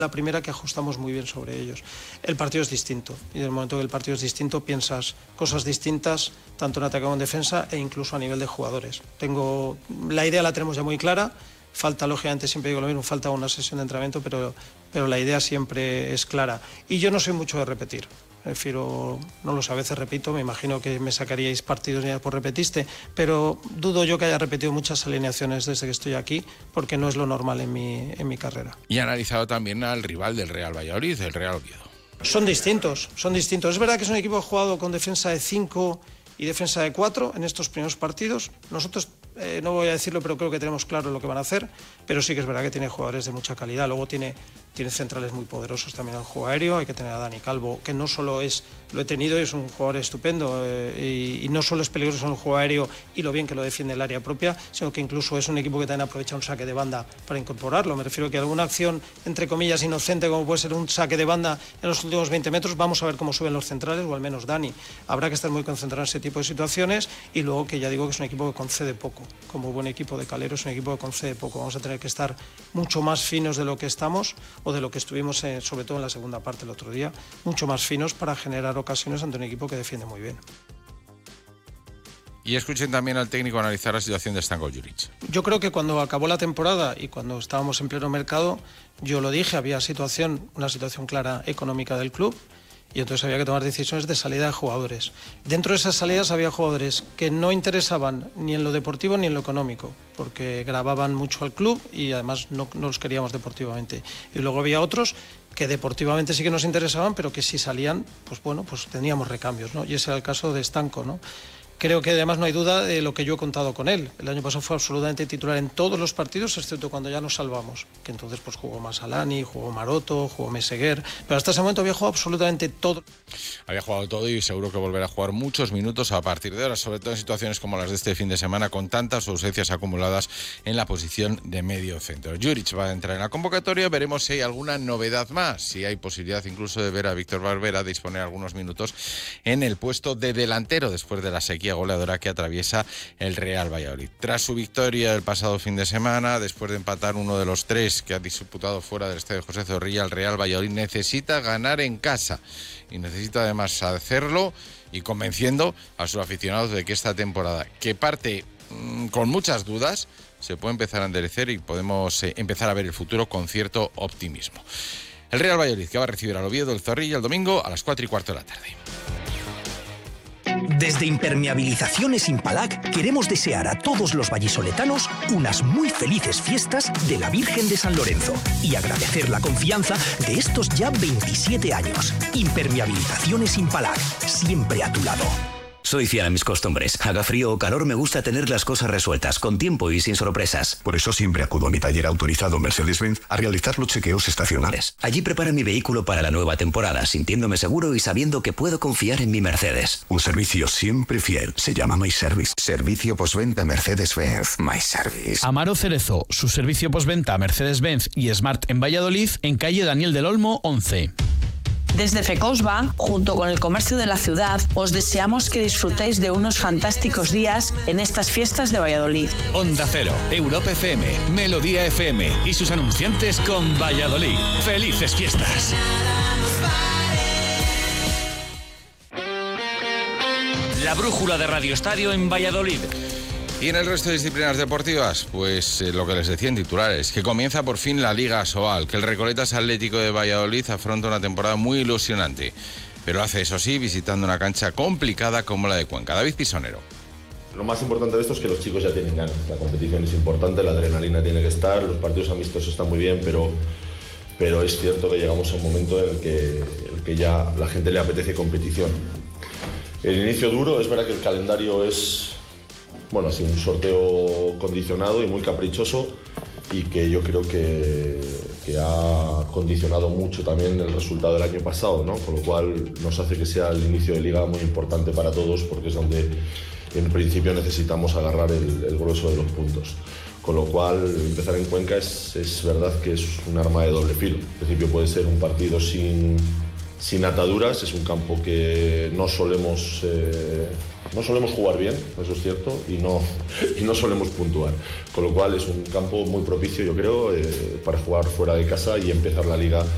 La primera que ajustamos muy bien sobre ellos. El partido es distinto y en el momento que el partido es distinto piensas cosas distintas tanto en ataque como en defensa e incluso a nivel de jugadores. La idea la tenemos ya muy clara, falta lógicamente, siempre digo lo mismo, falta una sesión de entrenamiento, pero la idea siempre es clara. Y yo no soy mucho de repetir. Prefiero, no lo sé, a veces repito, me imagino que me sacaríais partidos ya por repetiste, pero dudo yo que haya repetido muchas alineaciones desde que estoy aquí, porque no es lo normal en mi carrera. Y ha analizado también al rival del Real Valladolid, el Real Oviedo. Son distintos. Es verdad que es un equipo que ha jugado con defensa de 5 y defensa de 4 en estos primeros partidos. Nosotros, no voy a decirlo, pero creo que tenemos claro lo que van a hacer, pero sí que es verdad que tiene jugadores de mucha calidad. Luego tiene centrales muy poderosos también en el juego aéreo. Hay que tener a Dani Calvo, que no solo lo he tenido, es un jugador estupendo, y no solo es peligroso en el juego aéreo y lo bien que lo defiende el área propia, sino que incluso es un equipo que también aprovecha un saque de banda para incorporarlo. Me refiero a que alguna acción, entre comillas, inocente, como puede ser un saque de banda en los últimos 20 metros, vamos a ver cómo suben los centrales, o al menos Dani. Habrá que estar muy concentrado en ese tipo de situaciones, y luego que ya digo que es un equipo que concede poco. Como buen equipo de Calero, es un equipo que concede poco. Vamos a tener que estar mucho más finos de lo que estamos, o de lo que estuvimos sobre todo en la segunda parte el otro día, mucho más finos para generar ocasiones ante un equipo que defiende muy bien. Y escuchen también al técnico analizar la situación de Stanko Juric. Yo creo que cuando acabó la temporada y cuando estábamos en pleno mercado, yo lo dije, había una situación clara económica del club, y entonces había que tomar decisiones de salida de jugadores. Dentro de esas salidas había jugadores que no interesaban ni en lo deportivo ni en lo económico, porque grababan mucho al club y además no los queríamos deportivamente. Y luego había otros que deportivamente sí que nos interesaban, pero que si salían, pues bueno, pues teníamos recambios, ¿no? Y ese era el caso de Stanko, ¿no? Creo que además no hay duda de lo que yo he contado con él. El año pasado fue absolutamente titular en todos los partidos, excepto cuando ya nos salvamos. Que entonces pues jugó más Alani, jugó Maroto, jugó Meseguer. Pero hasta ese momento había jugado absolutamente todo. Había jugado todo y seguro que volverá a jugar muchos minutos a partir de ahora, sobre todo en situaciones como las de este fin de semana, con tantas ausencias acumuladas en la posición de medio centro. Juric va a entrar en la convocatoria, veremos si hay alguna novedad más, si hay posibilidad incluso de ver a Víctor Barbera disponer algunos minutos en el puesto de delantero después de la sequía goleadora que atraviesa el Real Valladolid. Tras su victoria el pasado fin de semana, después de empatar uno de los 3 que ha disputado fuera del estadio José Zorrilla, el Real Valladolid necesita ganar en casa y necesita además hacerlo y convenciendo a sus aficionados de que esta temporada, que parte con muchas dudas, se puede empezar a enderecer y podemos empezar a ver el futuro con cierto optimismo. El Real Valladolid, que va a recibir al Oviedo el Zorrilla el domingo a las 4:15 de la tarde. Desde Impermeabilizaciones Impalac queremos desear a todos los vallisoletanos unas muy felices fiestas de la Virgen de San Lorenzo y agradecer la confianza de estos ya 27 años. Impermeabilizaciones Impalac, siempre a tu lado. Soy fiel a mis costumbres. Haga frío o calor, me gusta tener las cosas resueltas, con tiempo y sin sorpresas. Por eso siempre acudo a mi taller autorizado Mercedes-Benz a realizar los chequeos estacionales. Allí preparo mi vehículo para la nueva temporada, sintiéndome seguro y sabiendo que puedo confiar en mi Mercedes. Un servicio siempre fiel. Se llama MyService. Servicio postventa Mercedes-Benz. MyService. Amaro Cerezo, su servicio postventa Mercedes-Benz y Smart en Valladolid, en calle Daniel del Olmo 11. Desde FECOSBA, junto con el comercio de la ciudad, os deseamos que disfrutéis de unos fantásticos días en estas fiestas de Valladolid. Onda Cero, Europa FM, Melodía FM y sus anunciantes con Valladolid. ¡Felices fiestas! La brújula de Radio Estadio en Valladolid. Y en el resto de disciplinas deportivas, pues lo que les decía en titulares, que comienza por fin la Liga Asobal, que el Recoletas Atlético de Valladolid afronta una temporada muy ilusionante, pero hace eso sí, visitando una cancha complicada como la de Cuenca. David Pisonero. Lo más importante de esto es que los chicos ya tienen ganas, la competición es importante, la adrenalina tiene que estar, los partidos amistosos están muy bien, pero es cierto que llegamos a un momento en el que ya la gente le apetece competición. El inicio duro, es verdad que el calendario es... Bueno, ha sido un sorteo condicionado y muy caprichoso y que yo creo que ha condicionado mucho también el resultado del año pasado, ¿no? Con lo cual nos hace que sea el inicio de liga muy importante para todos porque es donde en principio necesitamos agarrar el grueso de los puntos. Con lo cual empezar en Cuenca es verdad que es un arma de doble filo. En principio puede ser un partido sin ataduras, es un campo que no solemos jugar bien, eso es cierto, y no solemos puntuar. Con lo cual es un campo muy propicio, yo creo, para jugar fuera de casa y empezar la liga